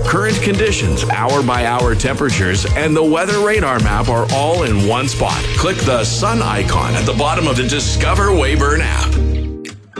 Current conditions, hour-by-hour temperatures, and the weather radar map are all in one spot. Click the sun icon at the bottom of the Discover Weyburn app.